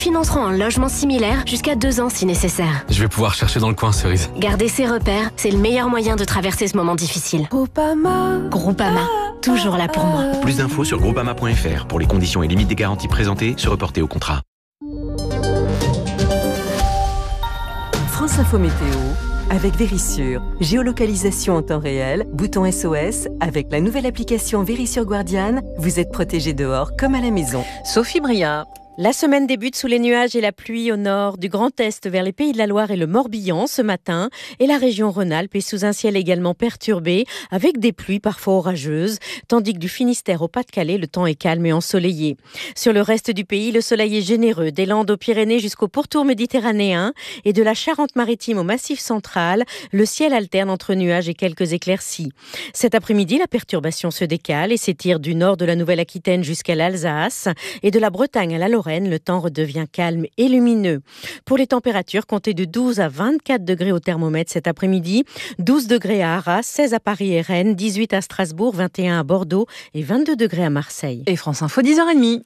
financeront un logement similaire jusqu'à 2 ans si nécessaire. Je vais pouvoir chercher dans le coin, Cerise. Garder ses repères, c'est le meilleur moyen de traverser ce moment difficile. Groupama, toujours là pour moi. Plus d'infos sur groupama.fr. Pour les conditions et limites des garanties présentées, se reporter au contrat. France Info Météo avec Vérissure. Géolocalisation en temps réel, bouton SOS. Avec la nouvelle application Vérissure Guardian, vous êtes protégé dehors comme à la maison. Sophie Bria. La semaine débute sous les nuages et la pluie au nord, du Grand Est vers les Pays de la Loire et le Morbihan ce matin. Et la région Rhône-Alpes est sous un ciel également perturbé, avec des pluies parfois orageuses, tandis que du Finistère au Pas-de-Calais, le temps est calme et ensoleillé. Sur le reste du pays, le soleil est généreux, des Landes aux Pyrénées jusqu'au pourtour méditerranéen et de la Charente-Maritime au Massif central, le ciel alterne entre nuages et quelques éclaircies. Cet après-midi, la perturbation se décale et s'étire du nord de la Nouvelle-Aquitaine jusqu'à l'Alsace et de la Bretagne à la Lorraine. Le temps redevient calme et lumineux. Pour les températures, comptez de 12 à 24 degrés au thermomètre cet après-midi, 12 degrés à Arras, 16 à Paris et Rennes, 18 à Strasbourg, 21 à Bordeaux et 22 degrés à Marseille. Et France Info, 10h30.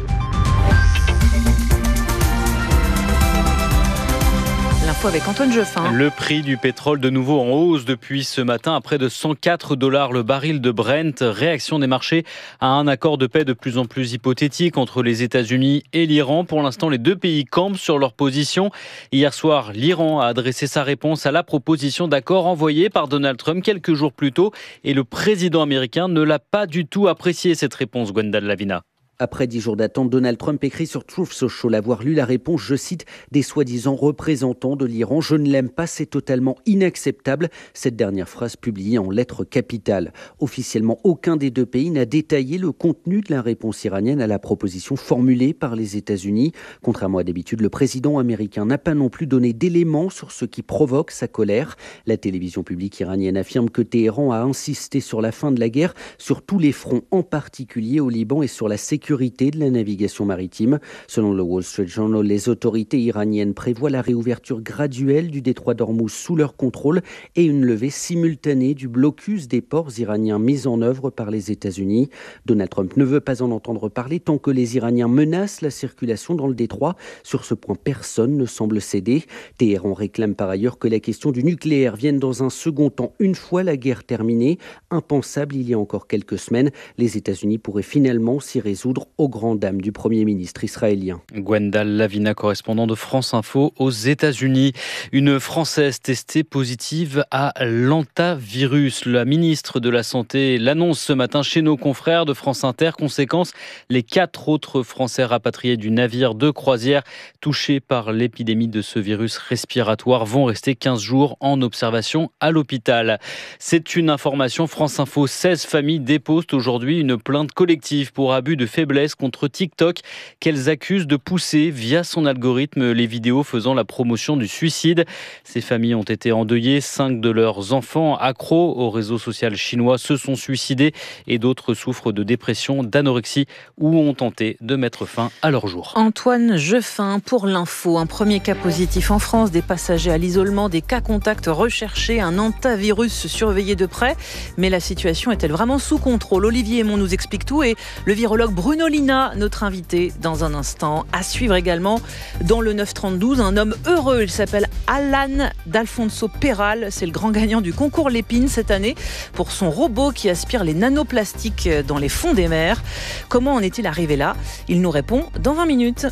L'info avec Antoine Jeffin. Le prix du pétrole de nouveau en hausse depuis ce matin à près de $104 le baril de Brent. Réaction des marchés à un accord de paix de plus en plus hypothétique entre les États-Unis et l'Iran. Pour l'instant, les deux pays campent sur leur position. Hier soir, l'Iran a adressé sa réponse à la proposition d'accord envoyée par Donald Trump quelques jours plus tôt. Et le président américain ne l'a pas du tout apprécié, cette réponse, Gwendal Lavina. Après 10 jours d'attente, Donald Trump écrit sur Truth Social avoir lu la réponse, je cite, des soi-disant représentants de l'Iran. Je ne l'aime pas, c'est totalement inacceptable. Cette dernière phrase publiée en lettres capitales. Officiellement, aucun des deux pays n'a détaillé le contenu de la réponse iranienne à la proposition formulée par les États-Unis. Contrairement à d'habitude, le président américain n'a pas non plus donné d'éléments sur ce qui provoque sa colère. La télévision publique iranienne affirme que Téhéran a insisté sur la fin de la guerre sur tous les fronts, en particulier au Liban et sur la sécurité de la navigation maritime. Selon le Wall Street Journal, les autorités iraniennes prévoient la réouverture graduelle du détroit d'Ormuz sous leur contrôle et une levée simultanée du blocus des ports iraniens mis en œuvre par les États-Unis. Donald Trump ne veut pas en entendre parler tant que les Iraniens menacent la circulation dans le détroit. Sur ce point, personne ne semble céder. Téhéran réclame par ailleurs que la question du nucléaire vienne dans un second temps une fois la guerre terminée. Impensable il y a encore quelques semaines, les États-Unis pourraient finalement s'y résoudre aux grandes dames du Premier ministre israélien. Gwendal Lavina, correspondant de France Info aux États-Unis. Une Française testée positive à l'hantavirus. La ministre de la Santé l'annonce ce matin chez nos confrères de France Inter. Conséquence, les 4 autres Français rapatriés du navire de croisière touchés par l'épidémie de ce virus respiratoire vont rester 15 jours en observation à l'hôpital. C'est une information France Info. 16 familles déposent aujourd'hui une plainte collective pour abus de faiblesse contre TikTok qu'elles accusent de pousser via son algorithme les vidéos faisant la promotion du suicide. Ces familles ont été endeuillées. 5 de leurs enfants accros au réseau social chinois se sont suicidés et d'autres souffrent de dépression, d'anorexie ou ont tenté de mettre fin à leur jour. Antoine Jeffin pour l'info. Un premier cas positif en France, des passagers à l'isolement, des cas contacts recherchés, un hantavirus surveillé de près. Mais la situation est-elle vraiment sous contrôle? Olivier Aymon nous explique tout et le virologue Bruno Lina, notre invité dans un instant. À suivre également dans le 9-32, un homme heureux. Il s'appelle Alan d'Alfonso Peral. C'est le grand gagnant du concours Lépine cette année pour son robot qui aspire les nanoplastiques dans les fonds des mers. Comment en est-il arrivé là? Il nous répond dans 20 minutes.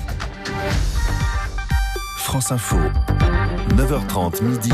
France Info, 9h30 midi.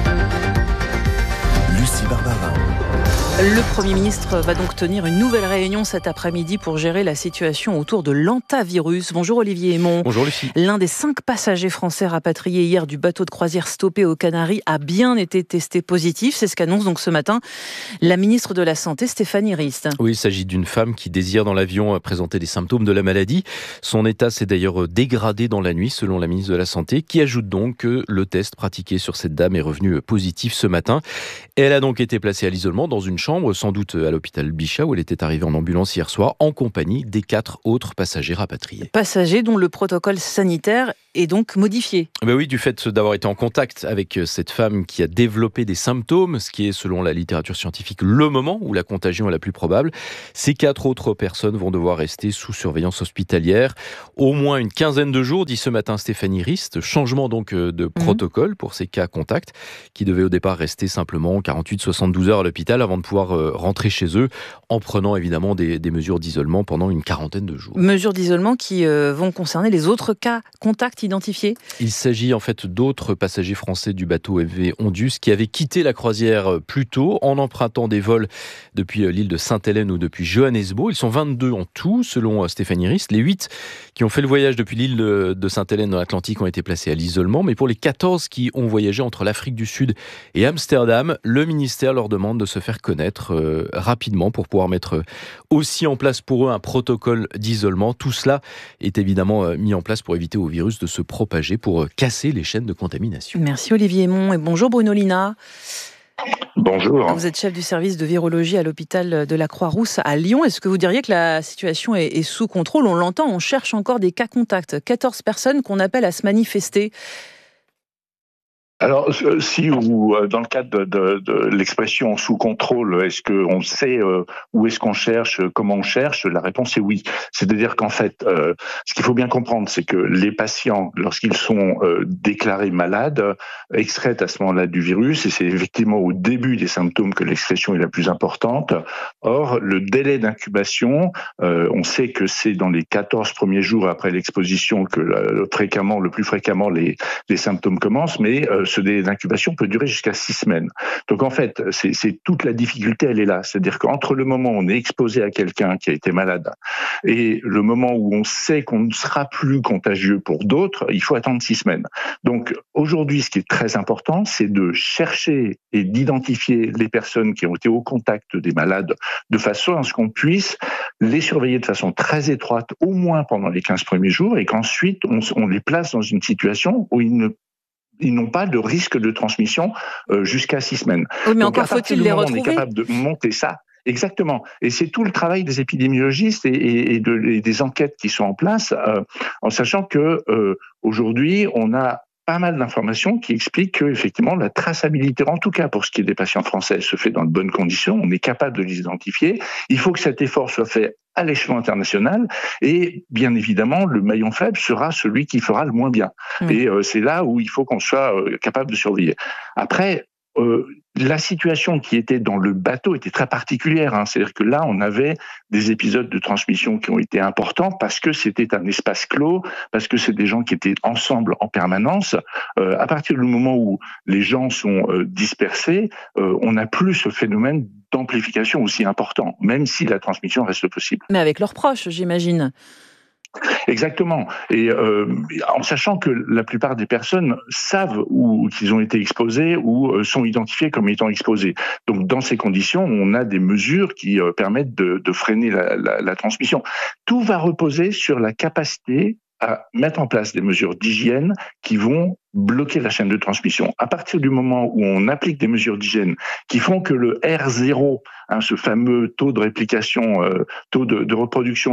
Lucie Barbara. Le Premier ministre va donc tenir une nouvelle réunion cet après-midi pour gérer la situation autour de l'hantavirus. Bonjour Olivier Aymon. Bonjour Lucie. L'un des 5 passagers français rapatriés hier du bateau de croisière stoppé aux Canaries a bien été testé positif. C'est ce qu'annonce donc ce matin la ministre de la Santé, Stéphanie Rist. Oui, il s'agit d'une femme qui désire dans l'avion présenter des symptômes de la maladie. Son état s'est d'ailleurs dégradé dans la nuit, selon la ministre de la Santé, qui ajoute donc que le test pratiqué sur cette dame est revenu positif ce matin. Elle a donc été placée à l'isolement dans une chambre, sans doute à l'hôpital Bichat, où elle était arrivée en ambulance hier soir, en compagnie des 4 autres passagers rapatriés. Passagers dont le protocole sanitaire est donc modifié. Ben oui, du fait d'avoir été en contact avec cette femme qui a développé des symptômes, ce qui est selon la littérature scientifique le moment où la contagion est la plus probable. Ces 4 autres personnes vont devoir rester sous surveillance hospitalière au moins une quinzaine de jours, dit ce matin Stéphanie Rist. Changement donc de protocole pour ces cas contacts qui devaient au départ rester simplement 48-72 heures à l'hôpital avant de pouvoir rentrer chez eux en prenant évidemment des mesures d'isolement pendant une quarantaine de jours. Mesures d'isolement qui vont concerner les autres cas contacts identifiés. Il s'agit en fait d'autres passagers français du bateau MV Ondus qui avaient quitté la croisière plus tôt en empruntant des vols depuis l'île de Sainte-Hélène ou depuis Johannesburg. Ils sont 22 en tout, selon Stéphanie Rist. Les 8 qui ont fait le voyage depuis l'île de Sainte-Hélène dans l'Atlantique ont été placés à l'isolement. Mais pour les 14 qui ont voyagé entre l'Afrique du Sud et Amsterdam, le ministère leur demande de se faire connaître rapidement pour pouvoir mettre aussi en place pour eux un protocole d'isolement. Tout cela est évidemment mis en place pour éviter au virus de se propager, pour casser les chaînes de contamination. Merci Olivier Aymon et bonjour Bruno Lina. Bonjour. Vous êtes chef du service de virologie à l'hôpital de la Croix-Rousse à Lyon. Est-ce que vous diriez que la situation est sous contrôle ? On l'entend, on cherche encore des cas contacts. 14 personnes qu'on appelle à se manifester. Alors, si ou dans le cadre de l'expression sous contrôle, est-ce qu'on sait où est-ce qu'on cherche, comment on cherche ? La réponse est oui. C'est-à-dire qu'en fait, ce qu'il faut bien comprendre, c'est que les patients, lorsqu'ils sont déclarés malades, excrètent à ce moment-là du virus, et c'est effectivement au début des symptômes que l'excrétion est la plus importante. Or, le délai d'incubation, on sait que c'est dans les 14 premiers jours après l'exposition que le plus fréquemment les symptômes commencent, mais ce délai d'incubation peut durer jusqu'à 6 semaines. Donc en fait, c'est toute la difficulté, elle est là. C'est-à-dire qu'entre le moment où on est exposé à quelqu'un qui a été malade et le moment où on sait qu'on ne sera plus contagieux pour d'autres, il faut attendre 6 semaines. Donc aujourd'hui, ce qui est très important, c'est de chercher et d'identifier les personnes qui ont été au contact des malades de façon à ce qu'on puisse les surveiller de façon très étroite, au moins pendant les 15 premiers jours, et qu'ensuite on les place dans une situation où ils n'ont pas de risque de transmission jusqu'à 6 semaines. Oui, mais donc, encore faut-il les retrouver. On est capable de monter ça. Exactement. Et c'est tout le travail des épidémiologistes et des enquêtes qui sont en place, en sachant que aujourd'hui, on a pas mal d'informations qui expliquent que effectivement la traçabilité, en tout cas pour ce qui est des patients français, se fait dans de bonnes conditions. On est capable de les identifier. Il faut que cet effort soit fait à l'échelon international, et bien évidemment le maillon faible sera celui qui fera le moins bien. Et c'est là où il faut qu'on soit capable de surveiller. Après, la situation qui était dans le bateau était très particulière. C'est-à-dire que là, on avait des épisodes de transmission qui ont été importants parce que c'était un espace clos, parce que c'est des gens qui étaient ensemble en permanence. À partir du moment où les gens sont dispersés, on n'a plus ce phénomène d'amplification aussi important, même si la transmission reste possible. Mais avec leurs proches, j'imagine. Exactement. Et en sachant que la plupart des personnes savent où qu'ils ont été exposés ou sont identifiés comme étant exposés. Donc dans ces conditions, on a des mesures qui permettent de freiner la transmission. Tout va reposer sur la capacité à mettre en place des mesures d'hygiène qui vont bloquer la chaîne de transmission. À partir du moment où on applique des mesures d'hygiène qui font que le R0, ce fameux taux de réplication, taux de reproduction,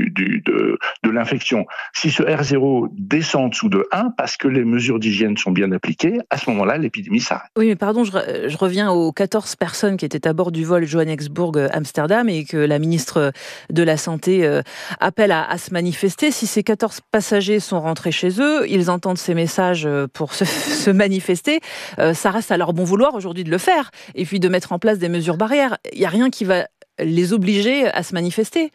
de l'infection, si ce R0 descend en dessous de 1, parce que les mesures d'hygiène sont bien appliquées, à ce moment-là, l'épidémie s'arrête. Oui, mais pardon, je reviens aux 14 personnes qui étaient à bord du vol Johannesburg-Amsterdam et que la ministre de la Santé appelle à se manifester. Si ces 14 passagers sont rentrés chez eux, ils entendent ces messages pour se manifester, ça reste à leur bon vouloir aujourd'hui de le faire et puis de mettre en place des mesures barrières. Il n'y a rien qui va les obliger à se manifester.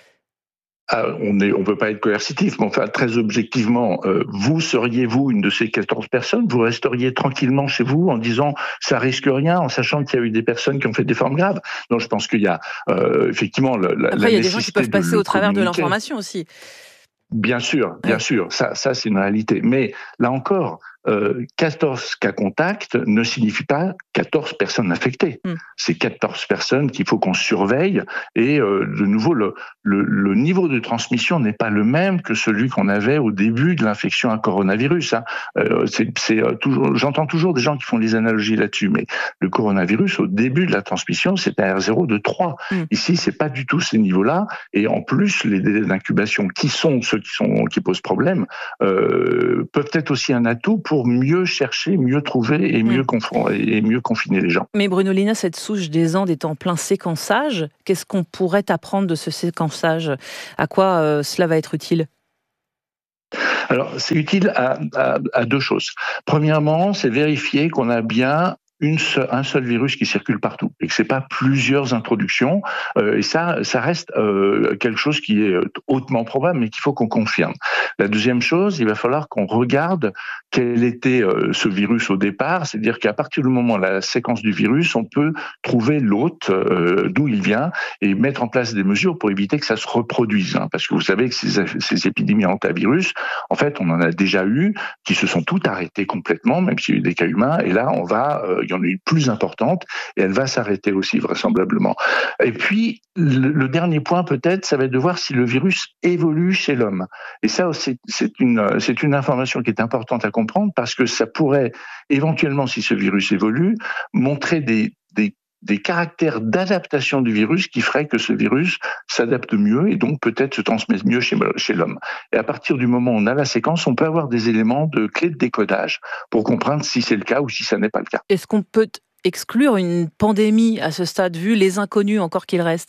On peut pas être coercitif, mais enfin, très objectivement, vous seriez-vous une de ces 14 personnes ? Vous resteriez tranquillement chez vous en disant ça risque rien, en sachant qu'il y a eu des personnes qui ont fait des formes graves ? Donc je pense qu'il y a effectivement Après, il y a des gens qui peuvent passer au travers de l'information aussi. Bien sûr, ça c'est une réalité. Mais là encore, 14 cas contacts ne signifie pas 14 personnes infectées. C'est 14 personnes qu'il faut qu'on surveille et de nouveau, le niveau de transmission n'est pas le même que celui qu'on avait au début de l'infection à coronavirus. J'entends toujours des gens qui font des analogies là-dessus, mais le coronavirus, au début de la transmission, c'est un R0 de 3. Ici, c'est pas du tout ces niveaux-là. Et en plus, les délais d'incubation, qui sont ceux qui posent problème, peuvent être aussi un atout pour mieux chercher, mieux trouver et mieux confiner les gens. Mais Bruno Lina, cette souche des Andes est en plein séquençage. Qu'est-ce qu'on pourrait apprendre de ce séquençage ? À quoi cela va être utile ? Alors, c'est utile à deux choses. Premièrement, c'est vérifier qu'on a bien un seul virus qui circule partout et que c'est pas plusieurs introductions. Et ça reste quelque chose qui est hautement probable, mais qu'il faut qu'on confirme. La deuxième chose, il va falloir qu'on regarde quel était ce virus au départ, c'est-à-dire qu'à partir du moment de la séquence du virus, on peut trouver l'hôte, d'où il vient, et mettre en place des mesures pour éviter que ça se reproduise. Parce que vous savez que ces épidémies hantavirus, en fait, on en a déjà eu, qui se sont toutes arrêtées complètement, même s'il y a eu des cas humains, et là, il y en a eu plus importante, et elle va s'arrêter aussi vraisemblablement. Et puis, le dernier point peut-être, ça va être de voir si le virus évolue chez l'homme. Et ça, c'est une information qui est importante à comprendre, parce que ça pourrait éventuellement, si ce virus évolue, montrer des caractères d'adaptation du virus qui feraient que ce virus s'adapte mieux et donc peut-être se transmet mieux chez l'homme. Et à partir du moment où on a la séquence, on peut avoir des éléments de clés de décodage pour comprendre si c'est le cas ou si ça n'est pas le cas. Est-ce qu'on peut exclure une pandémie à ce stade, vu les inconnus encore qu'il reste ?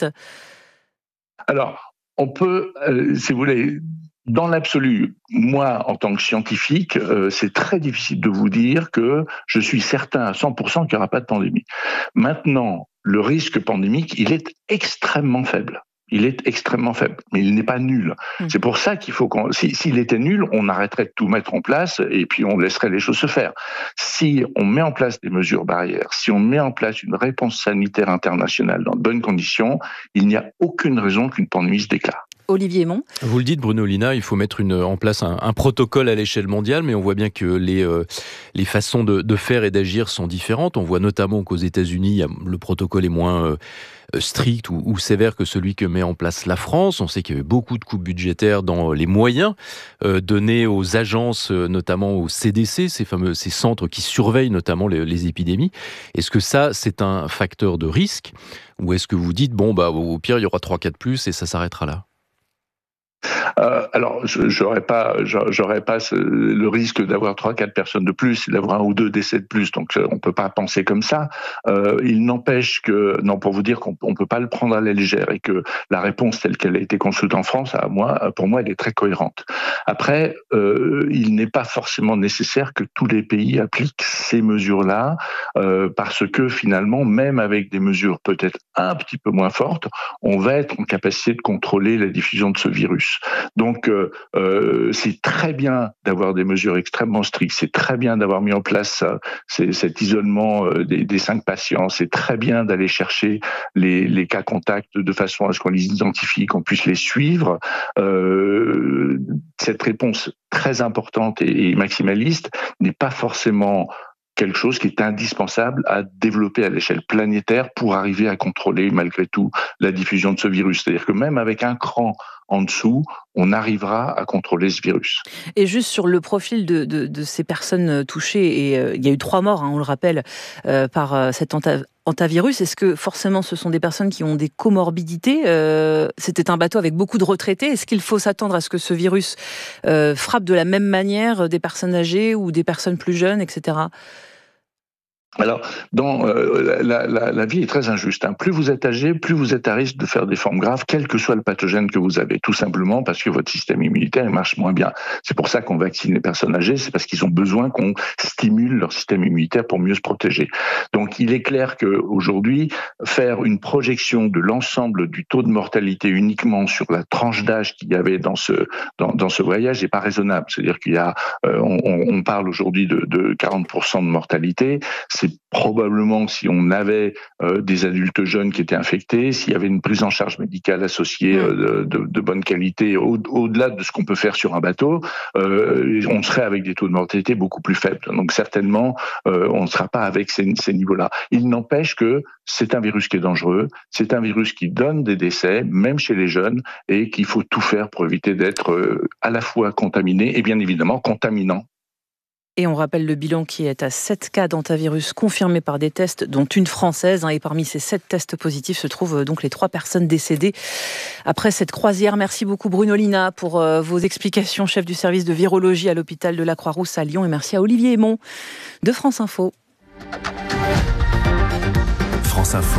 Alors, on peut, si vous voulez... Dans l'absolu, moi, en tant que scientifique, c'est très difficile de vous dire que je suis certain à 100% qu'il n'y aura pas de pandémie. Maintenant, le risque pandémique, il est extrêmement faible. Il est extrêmement faible, mais il n'est pas nul. C'est pour ça qu'il faut s'il était nul, on arrêterait de tout mettre en place et puis on laisserait les choses se faire. Si on met en place des mesures barrières, si on met en place une réponse sanitaire internationale dans de bonnes conditions, il n'y a aucune raison qu'une pandémie se déclare. Olivier Aymon. Vous le dites, Bruno Lina, il faut mettre en place un protocole à l'échelle mondiale, mais on voit bien que les façons de faire et d'agir sont différentes. On voit notamment qu'aux États-Unis, le protocole est moins strict ou sévère que celui que met en place la France. On sait qu'il y avait beaucoup de coupes budgétaires dans les moyens donnés aux agences, notamment au CDC, ces centres qui surveillent notamment les épidémies. Est-ce que ça, c'est un facteur de risque, ou est-ce que vous dites, au pire, il y aura 3 cas de plus et ça s'arrêtera là ? Alors, j'aurais pas le risque d'avoir 3-4 personnes de plus, d'avoir 1 ou 2 décès de plus. Donc, on peut pas penser comme ça. Il n'empêche que, pour vous dire qu'on peut pas le prendre à la légère et que la réponse telle qu'elle a été construite en France, pour moi, elle est très cohérente. Après, il n'est pas forcément nécessaire que tous les pays appliquent ces mesures-là, parce que finalement, même avec des mesures peut-être un petit peu moins fortes, on va être en capacité de contrôler la diffusion de ce virus. Donc, c'est très bien d'avoir des mesures extrêmement strictes, c'est très bien d'avoir mis en place cet isolement des 5 patients, c'est très bien d'aller chercher les cas contacts de façon à ce qu'on les identifie, qu'on puisse les suivre. Cette réponse très importante et maximaliste n'est pas forcément quelque chose qui est indispensable à développer à l'échelle planétaire pour arriver à contrôler malgré tout la diffusion de ce virus. C'est-à-dire que même avec un cran en dessous, on arrivera à contrôler ce virus. Et juste sur le profil de ces personnes touchées, et il y a eu 3 morts, on le rappelle, par cet hantavirus. Est-ce que forcément ce sont des personnes qui ont des comorbidités ? C'était un bateau avec beaucoup de retraités. Est-ce qu'il faut s'attendre à ce que ce virus frappe de la même manière des personnes âgées ou des personnes plus jeunes, etc. Alors, la vie est très injuste. Plus vous êtes âgé, plus vous êtes à risque de faire des formes graves, quel que soit le pathogène que vous avez, tout simplement parce que votre système immunitaire marche moins bien. C'est pour ça qu'on vaccine les personnes âgées, c'est parce qu'ils ont besoin qu'on stimule leur système immunitaire pour mieux se protéger. Donc, il est clair qu'aujourd'hui, faire une projection de l'ensemble du taux de mortalité uniquement sur la tranche d'âge qu'il y avait dans ce voyage n'est pas raisonnable. C'est-à-dire qu'il y a, on parle aujourd'hui de 40% de mortalité. c'est probablement si on avait des adultes jeunes qui étaient infectés, s'il y avait une prise en charge médicale associée de bonne qualité, au-delà de ce qu'on peut faire sur un bateau, on serait avec des taux de mortalité beaucoup plus faibles. Donc certainement, on ne sera pas avec ces niveaux-là. Il n'empêche que c'est un virus qui est dangereux, c'est un virus qui donne des décès, même chez les jeunes, et qu'il faut tout faire pour éviter d'être à la fois contaminé et bien évidemment contaminant. Et on rappelle le bilan qui est à 7 cas d'hantavirus confirmés par des tests, dont une française. Et parmi ces 7 tests positifs se trouvent donc les 3 personnes décédées après cette croisière. Merci beaucoup Bruno Lina pour vos explications, chef du service de virologie à l'hôpital de la Croix-Rousse à Lyon. Et merci à Olivier Aymon de France Info. France Info,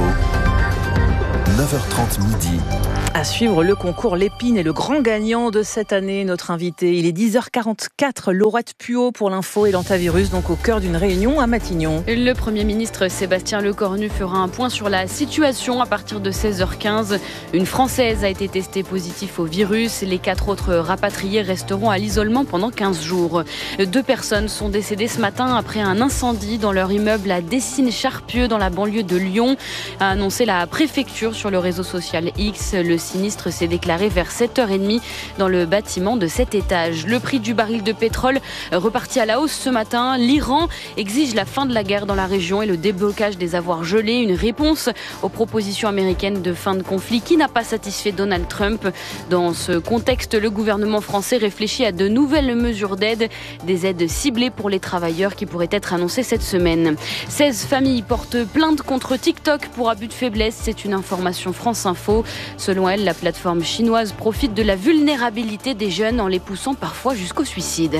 9h30 midi. À suivre le concours Lépine et le grand gagnant de cette année, notre invité. Il est 10h44, Laurette Puot pour l'info et l'hantavirus, donc au cœur d'une réunion à Matignon. Le Premier ministre Sébastien Lecornu fera un point sur la situation à partir de 16h15. Une Française a été testée positive au virus. Les 4 autres rapatriés resteront à l'isolement pendant 15 jours. 2 personnes sont décédées ce matin après un incendie dans leur immeuble à Dessines-Charpieu dans la banlieue de Lyon, a annoncé la préfecture sur le réseau social X. Le sinistre s'est déclaré vers 7h30 dans le bâtiment de 7 étages. Le prix du baril de pétrole reparti à la hausse ce matin. L'Iran exige la fin de la guerre dans la région et le déblocage des avoirs gelés. Une réponse aux propositions américaines de fin de conflit qui n'a pas satisfait Donald Trump. Dans ce contexte, le gouvernement français réfléchit à de nouvelles mesures d'aide, des aides ciblées pour les travailleurs qui pourraient être annoncées cette semaine. 16 familles portent plainte contre TikTok pour abus de faiblesse. C'est une information France Info. Selon elle, la plateforme chinoise profite de la vulnérabilité des jeunes en les poussant parfois jusqu'au suicide.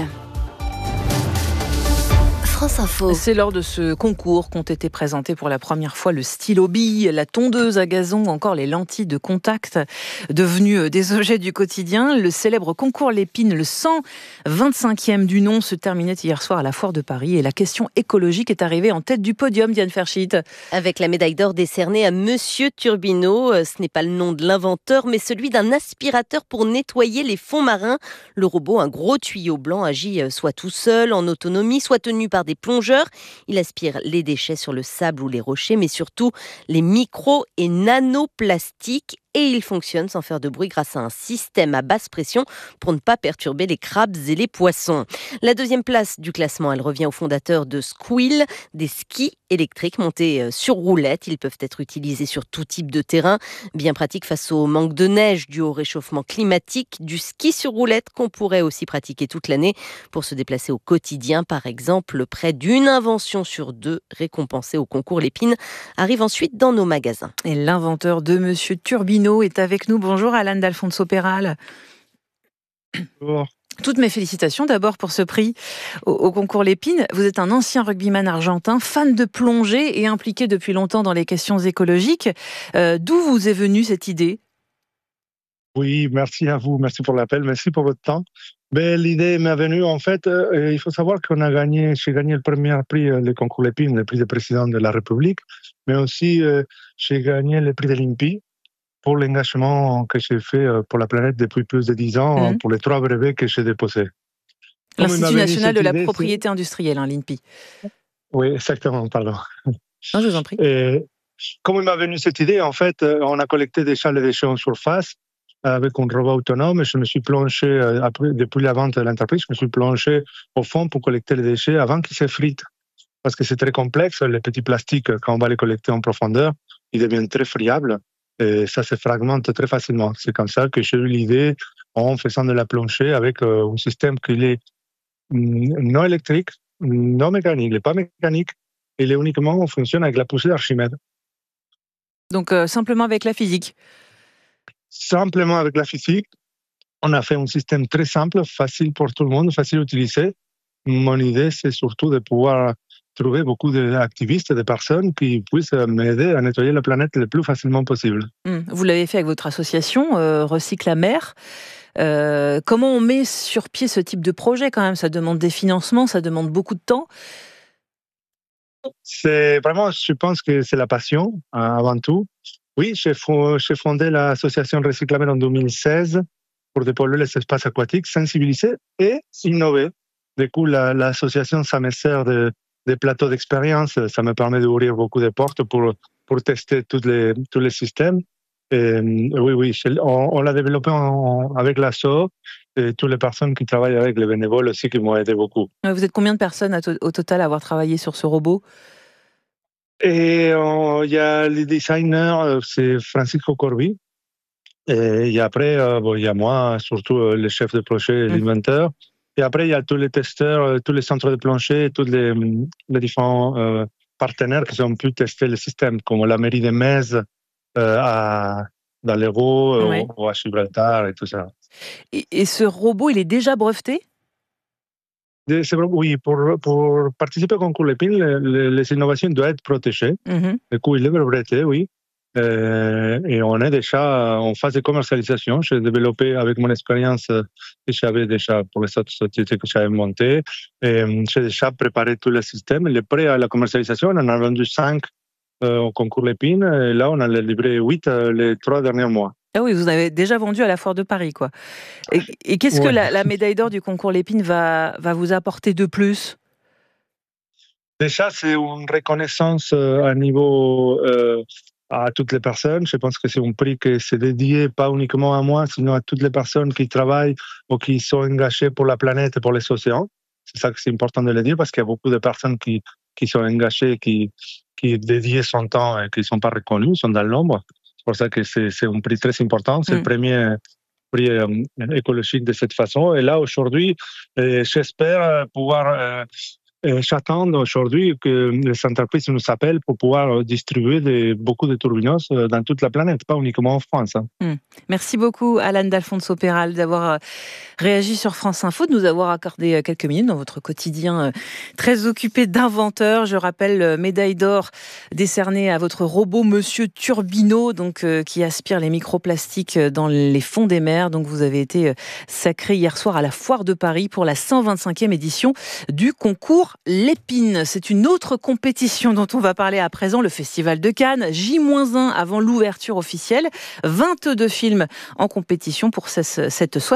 France Info. C'est lors de ce concours qu'ont été présentés pour la première fois le stylo bille, la tondeuse à gazon ou encore les lentilles de contact, devenus des objets du quotidien. Le célèbre concours Lépine, le 125e du nom, se terminait hier soir à la Foire de Paris et la question écologique est arrivée en tête du podium, Diane Ferschit. Avec la médaille d'or décernée à Monsieur Turbino, ce n'est pas le nom de l'inventeur, mais celui d'un aspirateur pour nettoyer les fonds marins. Le robot, un gros tuyau blanc, agit soit tout seul, en autonomie, soit tenu par des plongeurs. Il aspire les déchets sur le sable ou les rochers, mais surtout les micro- et nanoplastiques. Et il fonctionne sans faire de bruit grâce à un système à basse pression pour ne pas perturber les crabes et les poissons. La deuxième place du classement, elle revient au fondateur de Squill, des skis électriques montés sur roulettes. Ils peuvent être utilisés sur tout type de terrain. Bien pratique face au manque de neige dû au réchauffement climatique. Du ski sur roulette qu'on pourrait aussi pratiquer toute l'année pour se déplacer au quotidien. Par exemple, près d'une invention sur 2 récompensée au concours Lépine arrive ensuite dans nos magasins. Et l'inventeur de Monsieur Turbino est avec nous. Bonjour Alan d'Alfonso Peral. Bonjour. Toutes mes félicitations d'abord pour ce prix au concours Lépine. Vous êtes un ancien rugbyman argentin, fan de plongée et impliqué depuis longtemps dans les questions écologiques. D'où vous est venue cette idée ? Oui, merci à vous, merci pour l'appel, merci pour votre temps. Ben, l'idée m'est venue, en fait, il faut savoir j'ai gagné le premier prix, le concours Lépine, le prix de président de la République, mais aussi j'ai gagné le prix de l'INPI pour l'engagement que j'ai fait pour la planète depuis plus de 10 ans, pour les 3 brevets que j'ai déposés. L'Institut national de la propriété industrielle, l'INPI. Oui, exactement, pardon. Non, je vous en prie. Comme il m'a venu cette idée, en fait, on a collecté déjà les déchets en surface avec un robot autonome. Je me suis plongé, depuis la vente de l'entreprise, je me suis plongé au fond pour collecter les déchets avant qu'ils s'effritent. Parce que c'est très complexe, les petits plastiques, quand on va les collecter en profondeur, ils deviennent très friables et ça se fragmente très facilement. C'est comme ça que j'ai eu l'idée, en faisant de la plongée avec un système qui est non électrique, non mécanique, il n'est pas mécanique, il est uniquement, fonctionne avec la poussée d'Archimède. Donc simplement avec la physique. Simplement avec la physique. On a fait un système très simple, facile pour tout le monde, facile à utiliser. Mon idée, c'est surtout de pouvoir trouver beaucoup d'activistes, de personnes qui puissent m'aider à nettoyer la planète le plus facilement possible. Vous l'avez fait avec votre association, Recycle la Mer. Comment on met sur pied ce type de projet quand même ? Ça demande des financements, ça demande beaucoup de temps. C'est vraiment, je pense que c'est la passion, avant tout. Oui, j'ai fondé l'association Recycle la Mer en 2016 pour dépolluer les espaces aquatiques, sensibiliser et innover. Du coup, l'association, ça me sert de des plateaux d'expérience. Ça me permet d'ouvrir beaucoup de portes pour tester tous les systèmes. Et, oui, on l'a développé avec l'ASSO et toutes les personnes qui travaillent avec les bénévoles aussi qui m'ont aidé beaucoup. Vous êtes combien de personnes au total à avoir travaillé sur ce robot ? Et il y a les designers, c'est Francisco Corbi. Et après, il y a moi, surtout le chef de projet et l'inventeur. Et après, il y a tous les testeurs, tous les centres de plancher, tous les différents partenaires qui ont pu tester le système, comme la mairie de Metz, dans l'Hérault, ou à Gibraltar et tout ça. Et ce robot, il est déjà breveté ? Oui, pour participer au concours Lépine, les innovations doivent être protégées. Du coup, il est breveté, oui. Et on est déjà en phase de commercialisation. J'ai développé avec mon expérience que j'avais déjà pour les autres sociétés que j'avais montées. Et j'ai déjà préparé tout le système. Il est prêt à la commercialisation. On en a vendu 5 au concours Lépine. Et là, on a livré 8 les 3 derniers mois. Ah oui, vous avez déjà vendu à la Foire de Paris, quoi. Et qu'est-ce que la médaille d'or du concours Lépine va vous apporter de plus ? Déjà, c'est une reconnaissance à niveau à toutes les personnes. Je pense que c'est un prix qui s'est dédié pas uniquement à moi, sinon à toutes les personnes qui travaillent ou qui sont engagées pour la planète et pour les océans. C'est ça que c'est important de le dire parce qu'il y a beaucoup de personnes qui sont engagées, qui dédient son temps et qui ne sont pas reconnues, sont dans l'ombre. C'est pour ça que c'est un prix très important. C'est le premier prix écologique de cette façon. Et là, aujourd'hui, j'espère pouvoir... J'attends aujourd'hui que les entreprises nous appellent pour pouvoir distribuer beaucoup de turbinos dans toute la planète, pas uniquement en France. Merci beaucoup, Alan d'Alfonso Peral, d'avoir réagi sur France Info, de nous avoir accordé quelques minutes dans votre quotidien très occupé d'inventeurs. Je rappelle, médaille d'or décernée à votre robot Monsieur Turbino, donc, qui aspire les microplastiques dans les fonds des mers. Donc, vous avez été sacré hier soir à la Foire de Paris pour la 125e édition du concours Lépine. C'est une autre compétition dont on va parler à présent, le Festival de Cannes. J-1 avant l'ouverture officielle. 22 films en compétition pour cette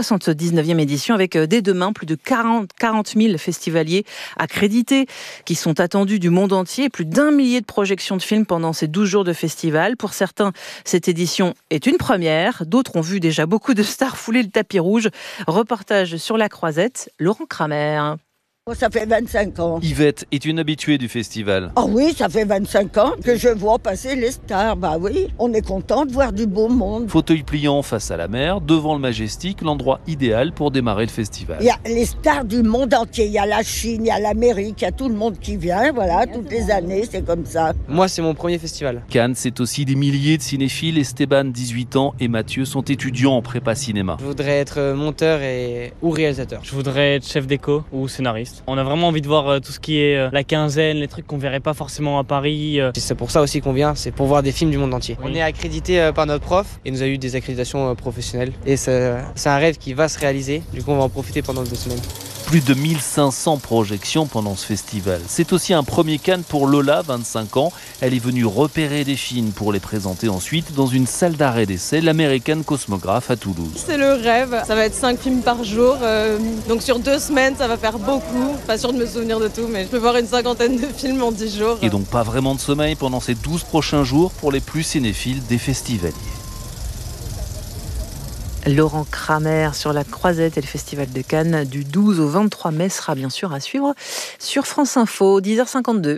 79e édition avec dès demain plus de 40 000 festivaliers accrédités qui sont attendus du monde entier. Plus d'1 millier de projections de films pendant ces 12 jours de festival. Pour certains, cette édition est une première. D'autres ont vu déjà beaucoup de stars fouler le tapis rouge. Reportage sur la Croisette, Laurent Kramer. Ça fait 25 ans. Yvette est une habituée du festival. Oh oui, ça fait 25 ans que je vois passer les stars. Bah oui, on est content de voir du beau monde. Fauteuil pliant face à la mer, devant le Majestic, l'endroit idéal pour démarrer le festival. Il y a les stars du monde entier. Il y a la Chine, il y a l'Amérique, il y a tout le monde qui vient. Voilà, toutes les années, c'est comme ça. Moi, c'est mon premier festival. Cannes, c'est aussi des milliers de cinéphiles. Esteban, 18 ans, et Mathieu sont étudiants en prépa cinéma. Je voudrais être monteur ou réalisateur. Je voudrais être chef déco ou scénariste. On a vraiment envie de voir tout ce qui est la quinzaine, les trucs qu'on verrait pas forcément à Paris. C'est pour ça aussi qu'on vient, c'est pour voir des films du monde entier. Oui. On est accrédité par notre prof et nous a eu des accréditations professionnelles. Et c'est un rêve qui va se réaliser, du coup on va en profiter pendant 2 semaines. Plus de 1500 projections pendant ce festival. C'est aussi un premier Cannes pour Lola, 25 ans. Elle est venue repérer des films pour les présenter ensuite dans une salle d'arrêt d'essai, l'American Cosmograph à Toulouse. C'est le rêve, ça va être 5 films par jour, donc sur 2 semaines ça va faire beaucoup. Pas sûr de me souvenir de tout, mais je peux voir une 50aine de films en 10 jours. Et donc pas vraiment de sommeil pendant ces 12 prochains jours pour les plus cinéphiles des festivaliers. Laurent Kramer sur la Croisette et le Festival de Cannes du 12 au 23 mai sera bien sûr à suivre sur France Info, 10h52.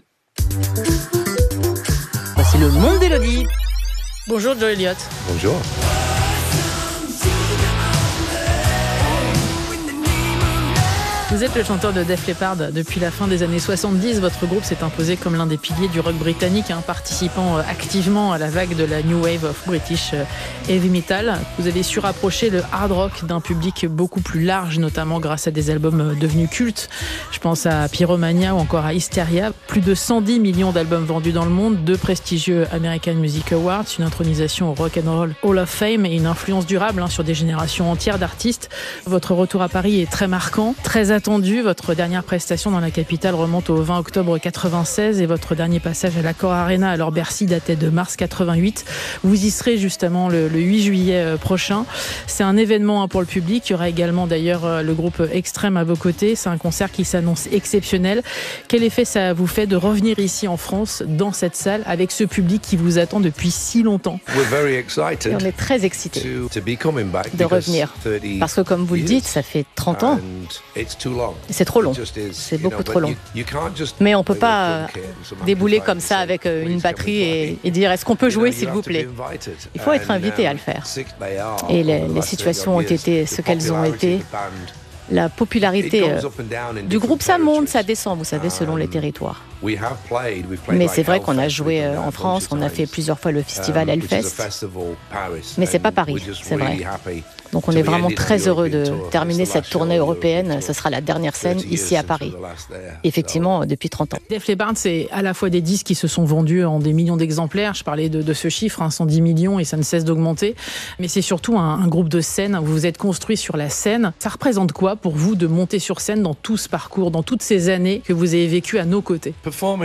Voici le monde d'Élodie. Bonjour Joe Elliott. Bonjour. Vous êtes le chanteur de Def Leppard depuis la fin des années 70. Votre groupe s'est imposé comme l'un des piliers du rock britannique, participant activement à la vague de la New Wave of British Heavy Metal. Vous avez su rapprocher le hard rock d'un public beaucoup plus large, notamment grâce à des albums devenus cultes. Je pense à Pyromania ou encore à Hysteria. Plus de 110 millions d'albums vendus dans le monde, 2 prestigieux American Music Awards, une intronisation au Rock and Roll Hall of Fame et une influence durable sur des générations entières d'artistes. Votre retour à Paris est très marquant, très attendu attendu. Votre dernière prestation dans la capitale remonte au 20 octobre 96 et votre dernier passage à l'Accor Arena, alors Bercy, datait de mars 88. Vous y serez justement le 8 juillet prochain. C'est un événement pour le public. Il y aura également d'ailleurs le groupe Extrême à vos côtés. C'est un concert qui s'annonce exceptionnel. Quel effet ça vous fait de revenir ici en France, dans cette salle, avec ce public qui vous attend depuis si longtemps? Et on est très excités de revenir. Parce que comme vous le dites, ça fait 30 ans. C'est trop long. C'est beaucoup trop long. Mais on ne peut pas débouler comme ça avec une batterie et dire est-ce qu'on peut jouer s'il vous plaît? Il faut être invité à le faire. Et les situations ont été ce qu'elles ont été. La popularité du groupe, ça monte, ça descend, vous savez, selon les territoires. Mais c'est vrai qu'on a joué en France, on a fait plusieurs fois le festival Hellfest. Mais c'est pas Paris, c'est vrai. Donc on est vraiment très heureux de terminer cette tournée européenne. Ce sera la dernière scène ici à Paris. Effectivement, depuis 30 ans. Def Leppard, c'est à la fois des disques qui se sont vendus en des millions d'exemplaires. Je parlais de ce chiffre, 110 millions, et ça ne cesse d'augmenter. Mais c'est surtout un groupe de scène. Vous vous êtes construit sur la scène. Ça représente quoi pour vous de monter sur scène dans tout ce parcours, dans toutes ces années que vous avez vécues à nos côtés?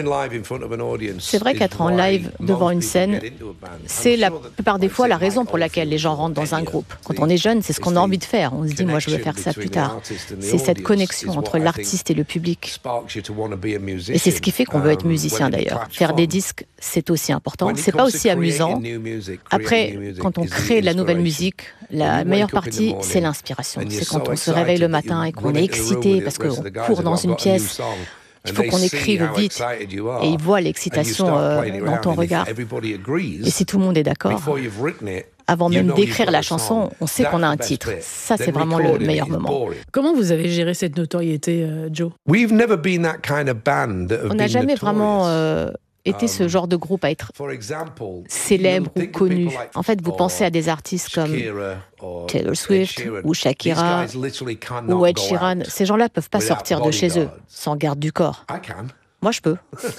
C'est vrai qu'être en live devant une scène, c'est la plupart des fois la raison pour laquelle les gens rentrent dans un groupe. Quand on est jeune, c'est ce qu'on a envie de faire. On se dit, moi, je veux faire ça plus tard. C'est cette connexion entre l'artiste et le public. Et c'est ce qui fait qu'on veut être musicien, d'ailleurs. Faire des disques, c'est aussi important. C'est pas aussi amusant. Après, quand on crée de la nouvelle musique, la meilleure partie, c'est l'inspiration. C'est quand on se réveille le matin et qu'on est excité parce qu'on court dans une pièce. Il faut qu'on écrive vite et ils voient l'excitation dans ton regard. Et si tout le monde est d'accord, avant même d'écrire la chanson, on sait qu'on a un titre. Ça, c'est vraiment le meilleur moment. Comment vous avez géré cette notoriété, Joe? On n'a jamais vraiment été ce genre de groupe à être célèbre ou connu. En fait, vous pensez à des artistes comme Taylor Swift ou Shakira ou Ed Sheeran. Ces gens-là ne peuvent pas sortir de chez eux sans garde du corps. Moi, je peux.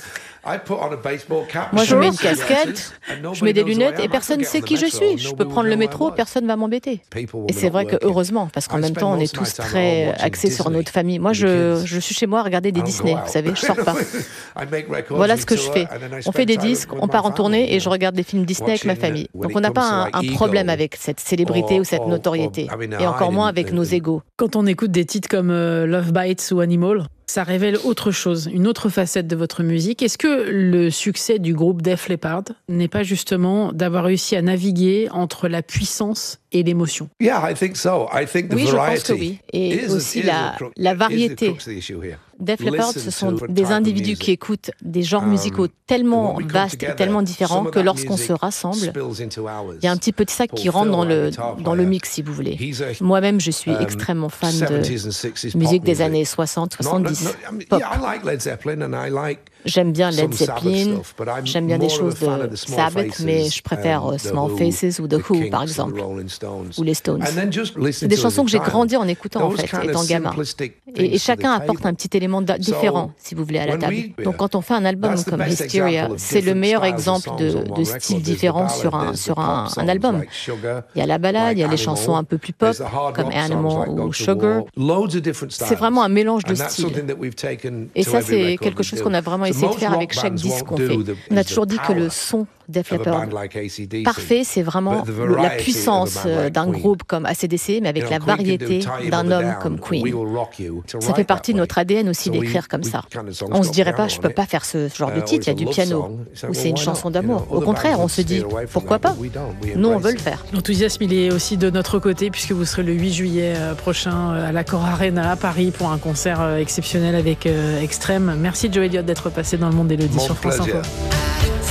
Moi, je mets une casquette, je mets des lunettes et personne ne sait qui je suis. Je peux prendre le métro, personne ne va m'embêter. Et c'est vrai que heureusement, parce qu'en même temps, on est tous très axés sur notre famille. Moi, je suis chez moi à regarder des Disney, vous savez, je sors pas. Voilà ce que je fais. On fait des disques, on part en tournée et je regarde des films Disney avec ma famille. Donc on n'a pas un problème avec cette célébrité ou cette notoriété. Et encore moins avec nos égos. Quand on écoute des titres comme Love Bites ou Animal, ça révèle autre chose, une autre facette de votre musique. Est-ce que le succès du groupe Def Leppard n'est pas justement d'avoir réussi à naviguer entre la puissance et l'émotion? Oui, je pense que oui. Et aussi la variété. Def Leppard, ce sont des individus qui écoutent des genres musicaux tellement vastes et tellement différents que lorsqu'on se rassemble, il y a un petit peu de ça qui rentre dans le mix, si vous voulez. Moi-même, je suis extrêmement fan de musique des années 60, 70, pop. J'aime bien Led Zeppelin, j'aime bien des choses de Sabbath, mais je préfère Small Faces ou The Who, par exemple, ou les Stones. C'est des chansons que j'ai grandi en écoutant, en fait, étant gamin. Et chacun apporte un petit élément différent, si vous voulez, à la table. Donc quand on fait un album comme Hysteria, c'est le meilleur exemple de style différent sur un album. Il y a la ballade, il y a les chansons un peu plus pop, comme Animal ou Sugar. C'est vraiment un mélange de styles. Et ça, c'est quelque chose qu'on a vraiment essayé de faire avec chaque disque qu'on fait. On a toujours dit que le son Def Leppard parfait, c'est vraiment la puissance d'un groupe comme AC/DC, mais avec la variété d'un homme comme Queen. Ça fait partie de notre ADN aussi d'écrire comme ça. On se dirait pas, je peux pas faire ce genre de titre, il y a du piano, ou c'est une chanson d'amour. Au contraire, on se dit, pourquoi pas? Nous, on veut le faire. L'enthousiasme, il est aussi de notre côté, puisque vous serez le 8 juillet prochain à l'Accor Arena à Paris pour un concert exceptionnel avec Extrême. Merci Joe Elliott d'être passé dans le monde d'Élodie sur France Info.